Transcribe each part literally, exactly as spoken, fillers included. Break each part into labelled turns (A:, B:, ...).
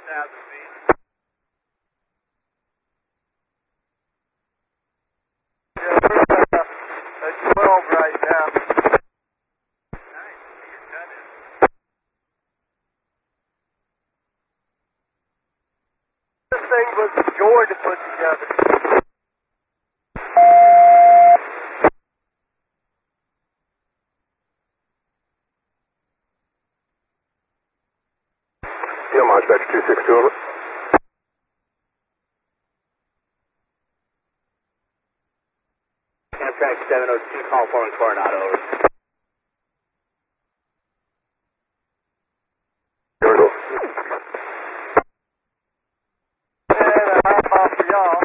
A: thousand feet.
B: Yeah, we're uh, at twelve right now.
A: Nice. You're cutting.
B: This thing was a joy to put together.
C: Yeah, March Batch two six two, over.
D: Amtrak seven oh two, call forming Coronado, over.
C: Here we go.
B: And a high off for y'all.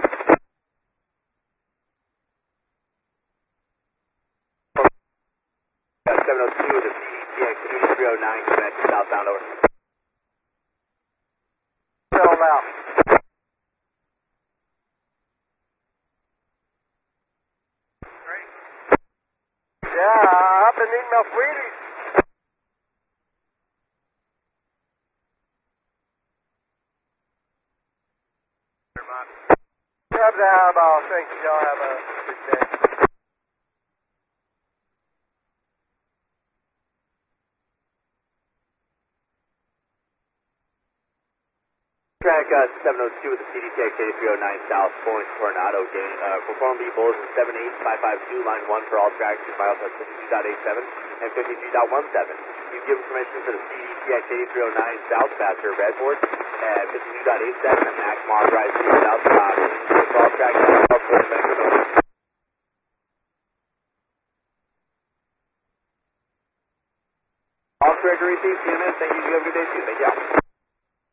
D: seven oh two, the C D T X eighty-three oh nine, connect to southbound, over.
B: Fell out.
A: Great.
B: Yeah, I've been eating my Wheaties.
A: Vermont.
B: Have the highball. Thank you. Y'all have a good day.
D: Track uh, seven oh two with the C D T X eighty-three oh nine south, Florence Coronado, gain, uh, perform B bulletin seven eight five five two, line one for all tracks, miles at fifty-two point eight seven and fifty-two point one seven. You give permission for the C D T X eighty-three oh nine south, passenger Redboard at fifty-two point eight seven and Max Mars Rise to south, uh, for all tracks, miles for the All correct to receive, C M S, thank you, you have a good day too, thank you.